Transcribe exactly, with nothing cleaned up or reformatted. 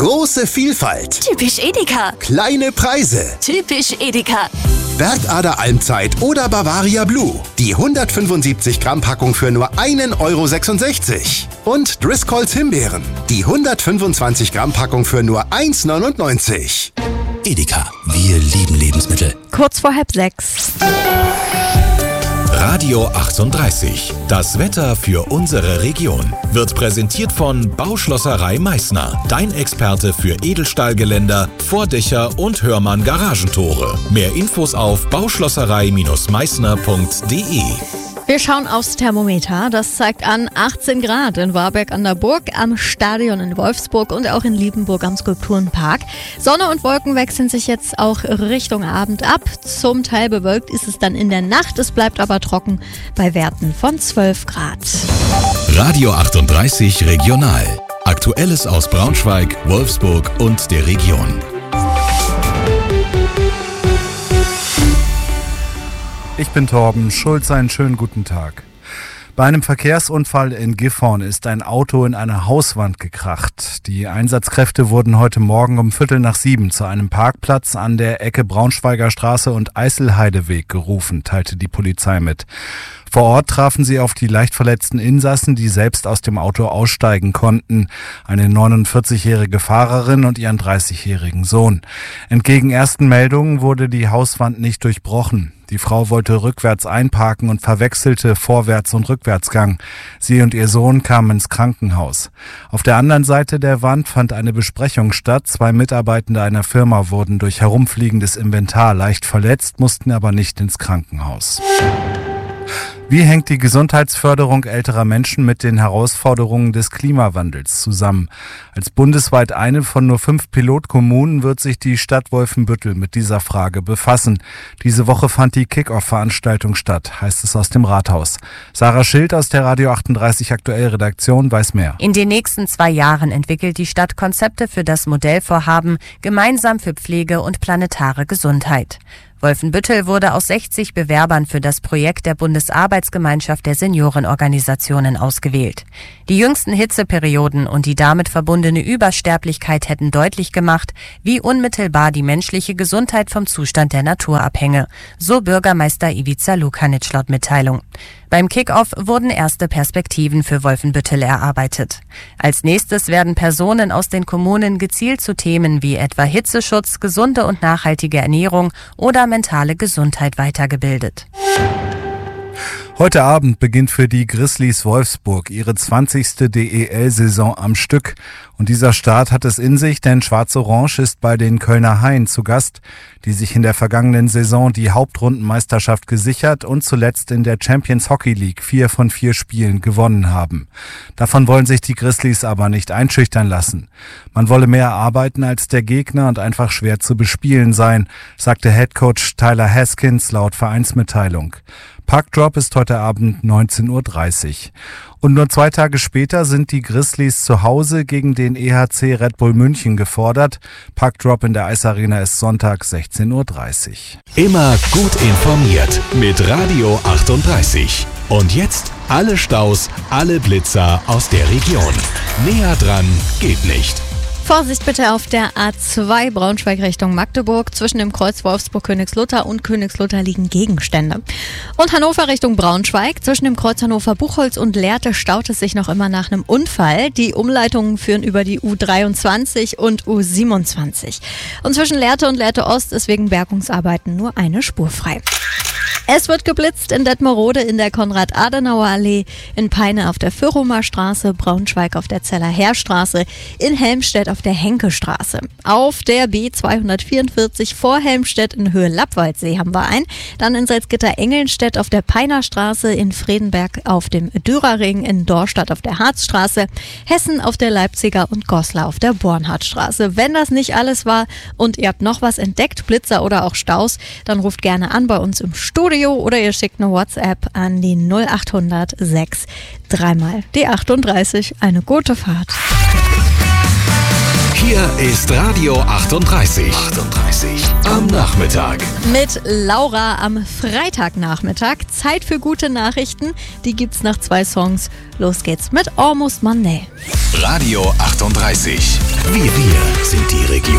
Große Vielfalt. Typisch Edeka. Kleine Preise. Typisch Edeka. Bergader Almzeit oder Bavaria Blue. Die hundertfünfundsiebzig Gramm Packung für nur einen Euro sechsundsechzig. Und Driscolls Himbeeren. Die hundertfünfundzwanzig Gramm Packung für nur eins neunundneunzig. Edeka, wir lieben Lebensmittel. Kurz vor halb sechs. Radio achtunddreißig. Das Wetter für unsere Region wird präsentiert von Bauschlosserei Meißner. Dein Experte für Edelstahlgeländer, Vordächer und Hörmann Garagentore. Mehr Infos auf bauschlosserei Meißner punkt de. Wir schauen aufs Thermometer. Das zeigt an achtzehn Grad in Warberg an der Burg, am Stadion in Wolfsburg und auch in Liebenburg am Skulpturenpark. Sonne und Wolken wechseln sich jetzt auch Richtung Abend ab. Zum Teil bewölkt ist es dann in der Nacht. Es bleibt aber trocken bei Werten von zwölf Grad. Radio achtunddreißig Regional. Aktuelles aus Braunschweig, Wolfsburg und der Region. Ich bin Torben Schulz, einen schönen guten Tag. Bei einem Verkehrsunfall in Gifhorn ist ein Auto in eine Hauswand gekracht. Die Einsatzkräfte wurden heute Morgen um Viertel nach sieben zu einem Parkplatz an der Ecke Braunschweiger Straße und Eiselheideweg gerufen, teilte die Polizei mit. Vor Ort trafen sie auf die leicht verletzten Insassen, die selbst aus dem Auto aussteigen konnten. Eine neunundvierzigjährige Fahrerin und ihren dreißigjährigen Sohn. Entgegen ersten Meldungen wurde die Hauswand nicht durchbrochen. Die Frau wollte rückwärts einparken und verwechselte Vorwärts- und Rückwärtsgang. Sie und ihr Sohn kamen ins Krankenhaus. Auf der anderen Seite der Wand fand eine Besprechung statt. Zwei Mitarbeitende einer Firma wurden durch herumfliegendes Inventar leicht verletzt, mussten aber nicht ins Krankenhaus. Wie hängt die Gesundheitsförderung älterer Menschen mit den Herausforderungen des Klimawandels zusammen? Als bundesweit eine von nur fünf Pilotkommunen wird sich die Stadt Wolfenbüttel mit dieser Frage befassen. Diese Woche fand die Kick-Off-Veranstaltung statt, heißt es aus dem Rathaus. Sarah Schild aus der Radio achtunddreißig Aktuell Redaktion weiß mehr. In den nächsten zwei Jahren entwickelt die Stadt Konzepte für das Modellvorhaben Gemeinsam für Pflege und planetare Gesundheit. Wolfenbüttel wurde aus sechzig Bewerbern für das Projekt der Bundesarbeitsgemeinschaft der Seniorenorganisationen ausgewählt. Die jüngsten Hitzeperioden und die damit verbundene Übersterblichkeit hätten deutlich gemacht, wie unmittelbar die menschliche Gesundheit vom Zustand der Natur abhänge, so Bürgermeister Ivica Lukanic laut Mitteilung. Beim Kick-Off wurden erste Perspektiven für Wolfenbüttel erarbeitet. Als nächstes werden Personen aus den Kommunen gezielt zu Themen wie etwa Hitzeschutz, gesunde und nachhaltige Ernährung oder mentale Gesundheit weitergebildet. Heute Abend beginnt für die Grizzlies Wolfsburg ihre zwanzigste D E L-Saison am Stück. Und dieser Start hat es in sich, denn Schwarz-Orange ist bei den Kölner Haien zu Gast, die sich in der vergangenen Saison die Hauptrundenmeisterschaft gesichert und zuletzt in der Champions Hockey League vier von vier Spielen gewonnen haben. Davon wollen sich die Grizzlies aber nicht einschüchtern lassen. Man wolle mehr arbeiten als der Gegner und einfach schwer zu bespielen sein, sagte Headcoach Tyler Haskins laut Vereinsmitteilung. Puckdrop ist heute Abend neunzehn Uhr dreißig. Und nur zwei Tage später sind die Grizzlies zu Hause gegen den E H C Red Bull München gefordert. Puckdrop in der Eisarena ist Sonntag sechzehn Uhr dreißig. Immer gut informiert mit Radio achtunddreißig. Und jetzt alle Staus, alle Blitzer aus der Region. Näher dran geht nicht. Vorsicht bitte auf der A zwei Braunschweig Richtung Magdeburg. Zwischen dem Kreuz Wolfsburg-Königslutter und Königslutter liegen Gegenstände. Und Hannover Richtung Braunschweig. Zwischen dem Kreuz Hannover-Buchholz und Lehrte staut es sich noch immer nach einem Unfall. Die Umleitungen führen über die U dreiundzwanzig und U siebenundzwanzig. Und zwischen Lehrte und Lehrte Ost ist wegen Bergungsarbeiten nur eine Spur frei. Es wird geblitzt in Detmerode in der Konrad-Adenauer-Allee, in Peine auf der Fürrumer Straße, Braunschweig auf der Zeller Heerstraße, in Helmstedt auf der Henke-Straße. Auf der B zweihundertvierundvierzig vor Helmstedt in Höhe Lappwaldsee haben wir einen. Dann in Salzgitter-Engelnstedt auf der Peinerstraße, in Fredenberg auf dem Dürerring, in Dorstadt auf der Harzstraße, Hessen auf der Leipziger und Goslar auf der Bornhardtstraße. Wenn das nicht alles war und ihr habt noch was entdeckt, Blitzer oder auch Staus, dann ruft gerne an bei uns im Studio oder ihr schickt eine WhatsApp an die null achthundert sechs dreimal die achtunddreißig. Eine gute Fahrt. Hier ist Radio achtunddreißig. achtunddreißig am Nachmittag. Mit Laura am Freitagnachmittag. Zeit für gute Nachrichten. Die gibt's nach zwei Songs. Los geht's mit Almost Monday. Radio achtunddreißig. Wie wir sind die Region.